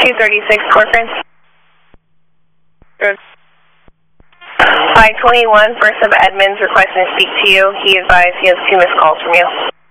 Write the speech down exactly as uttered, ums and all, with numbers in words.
two thirty-six Corcoran. Good. five twenty-one, First of Edmonds requesting to speak to you. He advised he has two missed calls from you.